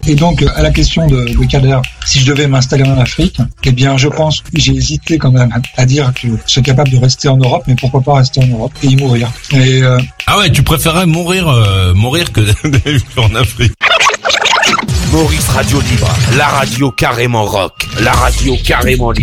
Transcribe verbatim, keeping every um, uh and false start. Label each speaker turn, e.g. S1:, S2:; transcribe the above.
S1: Et donc, à la question de, de Kader, si je devais m'installer en Afrique, eh bien, je pense que j'ai hésité quand même à dire que je suis capable de rester en Europe, mais pourquoi pas rester en Europe et y mourir. Et euh...
S2: Ah ouais, tu préférais mourir, euh, mourir que de vivre en Afrique.
S3: Maurice Radio Libre, la radio carrément rock, la radio carrément libre.